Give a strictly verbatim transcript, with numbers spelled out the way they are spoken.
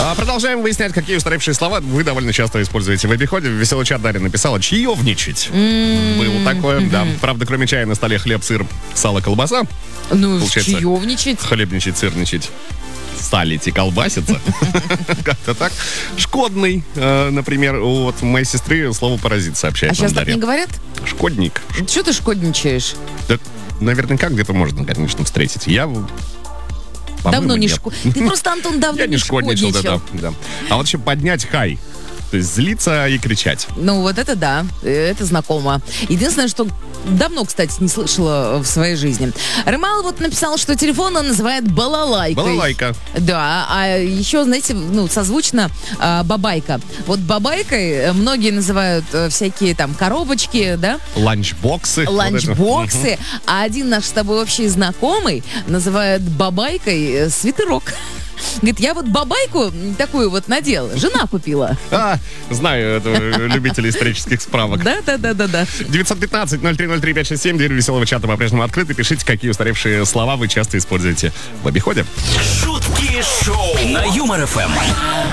А, продолжаем выяснять, какие устаревшие слова вы довольно часто используете в обиходе. Веселый чат Дарья написала «чаевничать». Mm-hmm. Было такое, mm-hmm. да. Правда, кроме чая на столе хлеб, сыр, сало, колбаса. Ну, чаевничать. Хлебничать, сырничать. Салить и колбаситься. Как-то так. Шкодный, например, вот у моей сестры слово «паразит» сообщает. А сейчас так не говорят? Шкодник. Что ты шкодничаешь? Да, наверняка где-то можно, конечно, встретить. Я... Давно не шкодничал. Ты просто, Антон, давно Я не шкодничал. Да, да. А вот еще поднять хай. То есть злиться и кричать. Ну, вот это да, это знакомо. Единственное, что давно, кстати, не слышала в своей жизни. Ромал вот написал, что телефон он называет балалайкой. Балалайка. Да, а еще, знаете, ну, созвучно а, бабайка. Вот бабайкой многие называют а, всякие там коробочки, да? Ланчбоксы. Ланчбоксы. Вот а один наш с тобой общий знакомый называет бабайкой свитерок. Говорит, я вот бабайку такую вот надел, жена купила. А, знаю, это любители исторических справок. Да-да-да-да-да. девятьсот пятнадцать ноль три ноль три пять шесть семь, дверь веселого чата по-прежнему открыты. Пишите, какие устаревшие слова вы часто используете в обиходе. Шутки шоу на Юмор ФМ.